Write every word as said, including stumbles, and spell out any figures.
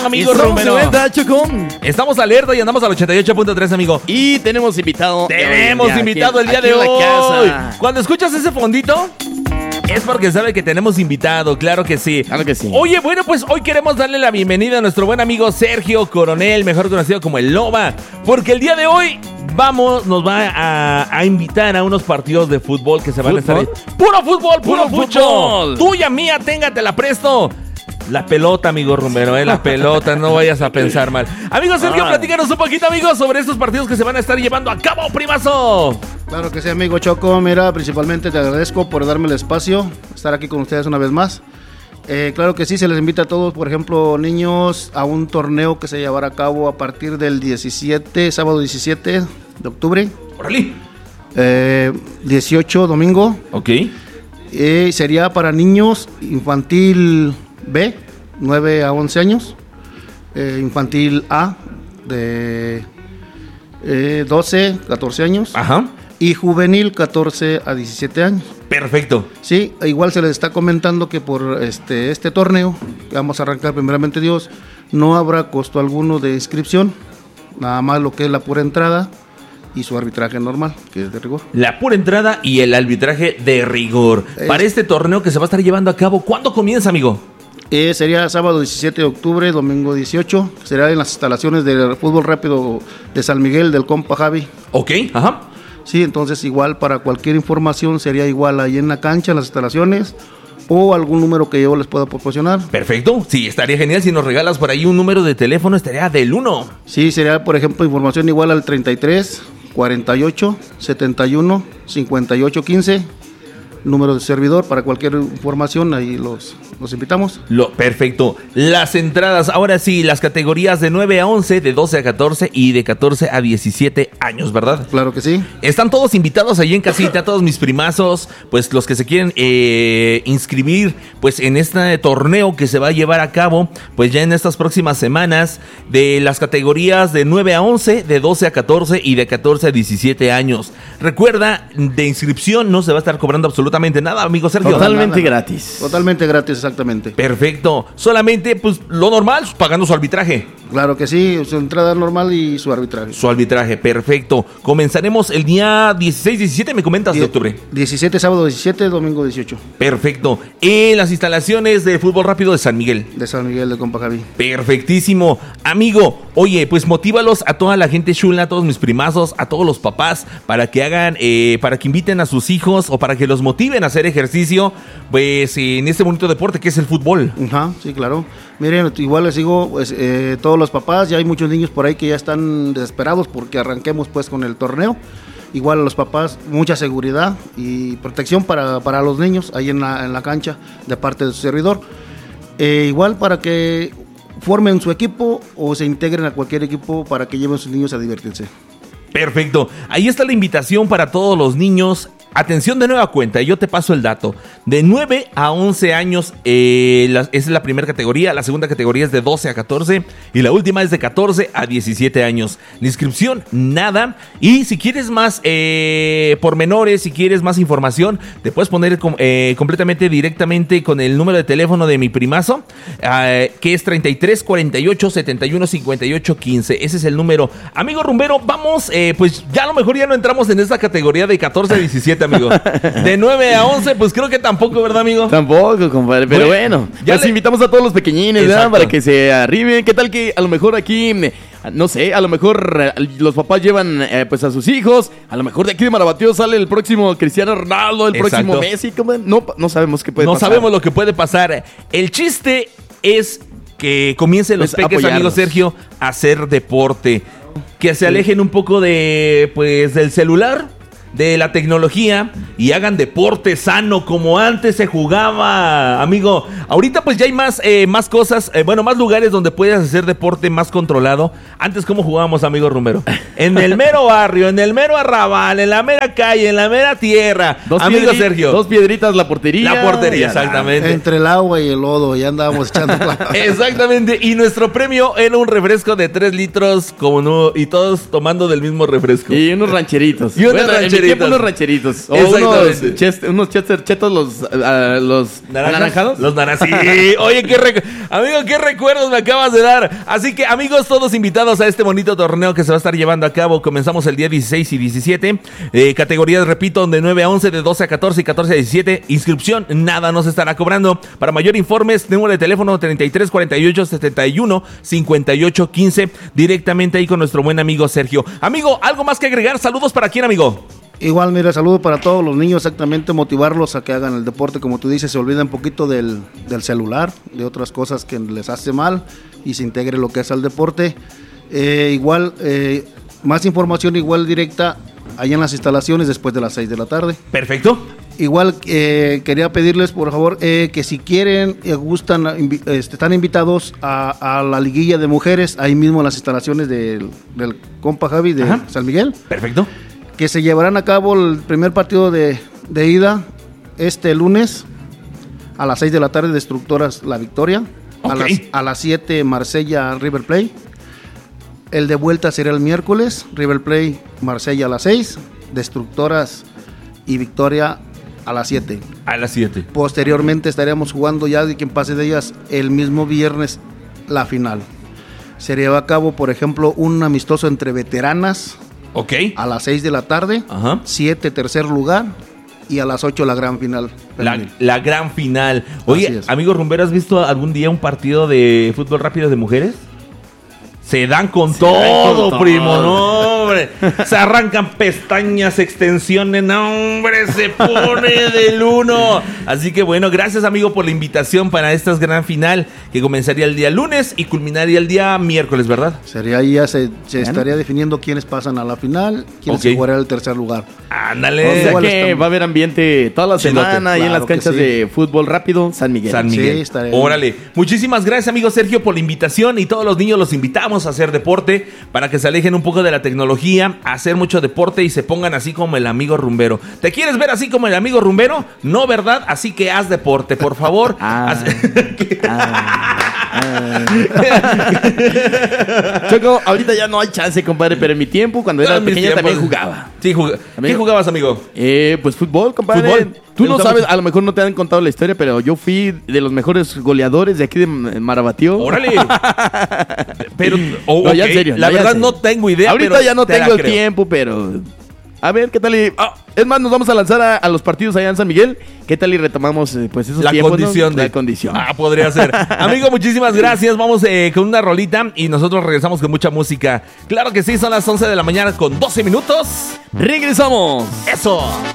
Amigo Romero, estamos alerta y andamos al ochenta y ocho punto tres, amigo. Y tenemos invitado. Tenemos el invitado aquí, el día aquí de en hoy. La casa. Cuando escuchas ese fondito, es porque sabe que tenemos invitado, claro que sí. Claro que sí. Oye, bueno, pues hoy queremos darle la bienvenida a nuestro buen amigo Sergio Coronel, mejor conocido como el Loba, porque el día de hoy vamos, nos va a, a invitar a unos partidos de fútbol que se van ¿Fútbol? a estar... ¡Puro fútbol, puro, ¡Puro fútbol! fútbol! Tuya, mía, téngate la presto. La pelota, amigo Romero, eh, la pelota, no vayas a pensar mal. Amigo Sergio, Ah. platícanos un poquito, amigos, sobre estos partidos que se van a estar llevando a cabo, primazo. Claro que sí, amigo Choco. Mira, principalmente te agradezco por darme el espacio, estar aquí con ustedes una vez más. Eh, claro que sí, se les invita a todos, por ejemplo, niños, a un torneo que se llevará a cabo a partir del diecisiete, sábado diecisiete de octubre. Órale. Eh, dieciocho, domingo. Ok. Eh, sería para niños infantil B, nueve a once años. Eh, infantil A, de eh, doce, catorce años. Ajá. Y juvenil, catorce a diecisiete años. Perfecto. Sí, igual se les está comentando que por este, este torneo, que vamos a arrancar primeramente Dios, no habrá costo alguno de inscripción, nada más lo que es la pura entrada y su arbitraje normal, que es de rigor. La pura entrada y el arbitraje de rigor. Es- Para este torneo que se va a estar llevando a cabo, ¿cuándo comienza, amigo? Eh, sería sábado diecisiete de octubre, domingo dieciocho, será en las instalaciones del fútbol rápido de San Miguel del compa Javi. Ok, ajá. Sí, entonces igual para cualquier información sería igual ahí en la cancha, en las instalaciones, o algún número que yo les pueda proporcionar. Perfecto. Sí, estaría genial si nos regalas por ahí un número de teléfono, estaría del uno. Sí, sería, por ejemplo, información igual al treinta y tres, cuarenta y ocho, setenta y uno, cincuenta y ocho, quince, número de servidor para cualquier información, ahí los, los invitamos. Lo, perfecto. Las entradas, ahora sí, las categorías de nueve a once, de doce a catorce y de catorce a diecisiete años, ¿verdad? Claro que sí. Están todos invitados allí en casita, todos mis primazos, pues los que se quieren eh, inscribir pues en este torneo que se va a llevar a cabo pues ya en estas próximas semanas, de las categorías de nueve a once, de doce a catorce y de catorce a diecisiete años. Recuerda, de inscripción no se va a estar cobrando absolutamente nada, amigo Sergio. Totalmente gratis. Totalmente gratis, exactamente. Perfecto, solamente pues lo normal, pagando su arbitraje. Claro que sí, su entrada normal y su arbitraje. Su arbitraje, perfecto. Comenzaremos el día dieciséis, diecisiete, me comentas, de octubre. diecisiete, sábado diecisiete, domingo dieciocho, Perfecto. En las instalaciones de fútbol rápido de San Miguel. de San Miguel del compa Javi. Perfectísimo. Amigo, oye, pues motívalos a toda la gente chula, a todos mis primazos, a todos los papás, para que hagan, eh, para que inviten a sus hijos o para que los motiven a hacer ejercicio, pues en este bonito deporte que es el fútbol. Ajá, sí, claro. Miren, igual les digo, pues, eh, todos los papás, ya hay muchos niños por ahí que ya están desesperados porque arranquemos pues con el torneo. Igual a los papás, mucha seguridad y protección para, para los niños ahí en la, en la cancha de parte de su servidor. Eh, igual para que formen su equipo o se integren a cualquier equipo para que lleven a sus niños a divertirse. Perfecto. Ahí está la invitación para todos los niños. Atención de nueva cuenta, yo te paso el dato. De nueve a once años eh, la, esa es la primera categoría. La segunda categoría es de doce a catorce. Y la última es de catorce a diecisiete años. La inscripción, nada. Y si quieres más eh, pormenores, si quieres más información, te puedes poner com- eh, completamente directamente con el número de teléfono de mi primazo, eh, que es treinta y tres, cuarenta y ocho, setenta y uno, cincuenta y ocho, quince. Ese es el número. Amigo rumbero, vamos, eh, pues ya a lo mejor ya no entramos en esta categoría de catorce a diecisiete, amigo. De nueve a once, pues creo que tampoco, ¿verdad, amigo? Tampoco, compadre, pero Bueno, bueno, ya ya le- invitamos a todos los pequeñines, ¿verdad? Exacto. Para que se arriben. ¿Qué tal que a lo mejor aquí, eh, no sé, a lo mejor eh, los papás llevan eh, pues a sus hijos, a lo mejor de aquí de Marabatío sale el próximo Cristiano Ronaldo, el Exacto. próximo Messi, compadre? No, no sabemos qué puede No pasar. sabemos lo que puede pasar. El chiste es que comiencen los Pues peques, amigo apoyarlos. Sergio, a hacer deporte. Que se alejen un poco de, pues, del celular, de la tecnología, y hagan deporte sano como antes se jugaba, amigo. Ahorita pues ya hay más, eh, más cosas, eh, bueno, más lugares donde puedes hacer deporte más controlado. Antes, ¿cómo jugábamos, amigo Rumero? En el mero barrio, en el mero arrabal, en la mera calle, en la mera tierra. Dos Amigo piedri- Sergio. Dos piedritas la portería. La portería, Ya, exactamente. Entre el agua y el lodo, ya andábamos echando clavo. Exactamente, y nuestro premio era un refresco de tres litros como no, y todos tomando del mismo refresco. Y unos rancheritos. Y unos Bueno, en mi rancheritos. unos rancheritos. O Exactamente. unos, chester, unos chester chetos, los, uh, los ¿Naranjas? anaranjados. Los naranjas. Sí. Oye, qué recu- amigo, qué recuerdos me acabas de dar. Así que, amigos, todos invitados a este bonito torneo que se va a estar llevando a cabo. Comenzamos el día dieciséis y diecisiete. Eh, categorías, repito, de nueve a once, de doce a catorce y catorce a diecisiete. Inscripción, nada nos estará cobrando. Para mayor informes, número de teléfono treinta y tres cuarenta y ocho setenta y uno cincuenta y ocho quince. Directamente ahí con nuestro buen amigo Sergio. Amigo, ¿algo más que agregar? Saludos para quién, amigo. Igual, mira, saludo para todos los niños, exactamente, motivarlos a que hagan el deporte, como tú dices, se olviden un poquito del, del celular, de otras cosas que les hace mal y se integre lo que es al deporte. Eh, igual, eh, más información igual directa allá en las instalaciones después de las seis de la tarde. Perfecto. Igual eh, quería pedirles, por favor, eh, que si quieren, eh, gustan, invi- este, están invitados a, a la liguilla de mujeres, ahí mismo en las instalaciones del, del compa Javi de Ajá. San Miguel, Perfecto. que se llevarán a cabo el primer partido de, de ida este lunes a las seis de la tarde, Destructoras La Victoria, Ok. a las a las siete Marsella River Plate. El de vuelta será el miércoles, River Plate Marsella a las seis, Destructoras y Victoria a las siete. A las siete. Posteriormente estaremos jugando ya de quien pase de ellas el mismo viernes la final. Se lleva a cabo, por ejemplo, un amistoso entre veteranas Ok. a las seis de la tarde, Ajá. siete tercer lugar y a las ocho la gran final. La, femenil. la gran final. Así Oye, es. amigo Rumbero, ¿has visto algún día un partido de fútbol rápido de mujeres? Se dan con Se dan todo, con primo, todo. no, hombre. Se arrancan pestañas, extensiones, no, hombre, se pone del uno. Así que bueno, gracias, amigo, por la invitación para esta gran final que comenzaría el día lunes y culminaría el día miércoles, ¿verdad? Sería ahí ya se, se Bien. estaría definiendo quiénes pasan a la final, quiénes Ok. se jugará el tercer lugar. Ándale. O sea Igual que estamos- va a haber ambiente toda la Chilote. semana ahí en las Claro que canchas sí. de fútbol rápido San Miguel. San Sí, Miguel. estaré bien. Órale. Muchísimas gracias, amigo Sergio, por la invitación. Y todos los niños los invitamos a hacer deporte para que se alejen un poco de la tecnología, a hacer mucho deporte y se pongan así como el amigo rumbero. ¿Te quieres ver así como el amigo rumbero? No, ¿verdad? Así que haz deporte, por favor. Ah. Haz- Ah, ah. Choco, ahorita ya no hay chance, compadre, pero en mi tiempo, cuando era Todos mis pequeña, tiempos. también jugaba. Sí, jug- ¿Qué Amigo. jugabas, amigo? Eh, pues fútbol, compadre. Fútbol. Tú ¿Te no gustaba sabes, mucho? a lo mejor no te han contado la historia, pero yo fui de los mejores goleadores de aquí de Marabatío. Órale. Pero, oh, No, ya ok. en serio. La no, ya en verdad serio. no tengo idea. Ahorita pero ya no te la tengo el creo. tiempo, pero... A ver, ¿qué tal? Y... ah, es más, nos vamos a lanzar a, a los partidos allá en San Miguel. ¿Qué tal y retomamos eh, pues esos La tiempos, ¿no? condición de La condición. Ah, podría ser. Amigo, muchísimas gracias. Vamos eh, con una rolita y nosotros regresamos con mucha música. Claro que sí, son las once de la mañana con doce minutos. Regresamos. Eso.